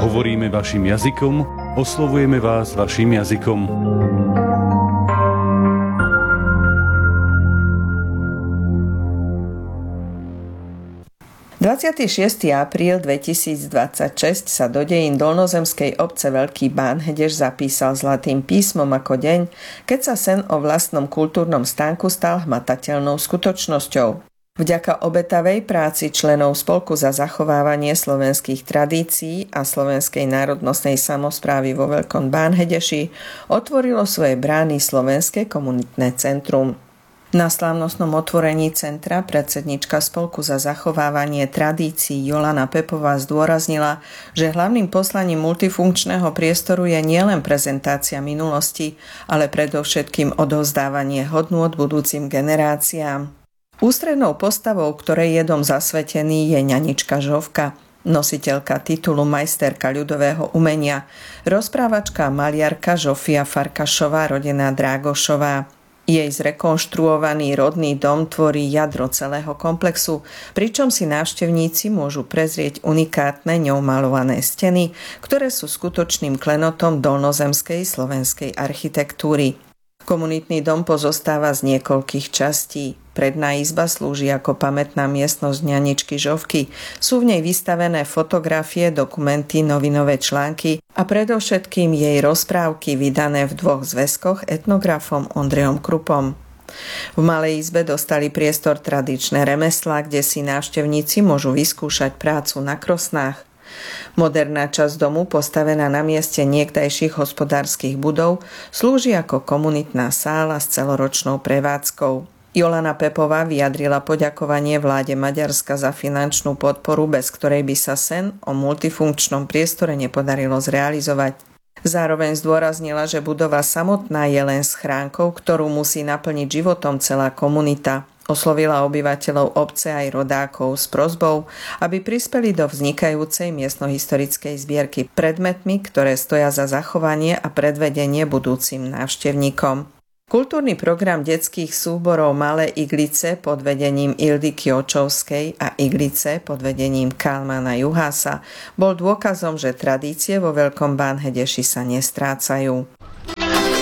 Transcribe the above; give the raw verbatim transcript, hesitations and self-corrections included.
Hovoríme vašim jazykom, oslovujeme vás vašim jazykom. dvadsiateho šiesteho apríla dvetisícdvadsaťšesť sa do dejín dolnozemskej obce Veľký Bánhedeš zapísal zlatým písmom ako deň, keď sa sen o vlastnom kultúrnom stánku stal hmatateľnou skutočnosťou. Vďaka obetavej práci členov Spolku za zachovávanie slovenských tradícií a slovenskej národnostnej samosprávy vo Veľkom Bánhedeši otvorilo svoje brány Slovenské komunitné centrum. Na slávnostnom otvorení centra predsednička Spolku za zachovávanie tradícií Jolana Pepová zdôraznila, že hlavným poslaním multifunkčného priestoru je nielen prezentácia minulosti, ale predovšetkým odovzdávanie hodnôt budúcim generáciám. Ústrednou postavou, ktorej je dom zasvetený, je ňanička Žofka, nositeľka titulu majsterka ľudového umenia, rozprávačka a maliarka Žofia Farkašová, rodená Drágošová. Jej zrekonštruovaný rodný dom tvorí jadro celého komplexu, pričom si návštevníci môžu prezrieť unikátne ňou malované steny, ktoré sú skutočným klenotom dolnozemskej slovenskej architektúry. Komunitný dom pozostáva z niekoľkých častí. Predná izba slúži ako pamätná miestnosť ňaničky Žofky. Sú v nej vystavené fotografie, dokumenty, novinové články a predovšetkým jej rozprávky vydané v dvoch zväzkoch etnografom Ondrejom Krupom. V malej izbe dostali priestor tradičné remeslá, kde si návštevníci môžu vyskúšať prácu na krosnách. Moderná časť domu, postavená na mieste niekdajších hospodárskych budov, slúži ako komunitná sála s celoročnou prevádzkou. Jolana Pepová vyjadrila poďakovanie vláde Maďarska za finančnú podporu, bez ktorej by sa sen o multifunkčnom priestore nepodarilo zrealizovať. Zároveň zdôraznila, že budova samotná je len schránkou, ktorú musí naplniť životom celá komunita. Oslovila obyvateľov obce aj rodákov s prosbou, aby prispeli do vznikajúcej miestnohistorickej zbierky predmetmi, ktoré stoja za zachovanie a predvedenie budúcim návštevníkom. Kultúrny program detských súborov Malé iglice pod vedením Ildy Kiočovskej a Iglice pod vedením Kalmana Juhása bol dôkazom, že tradície vo Veľkom Bánhedeši sa nestrácajú.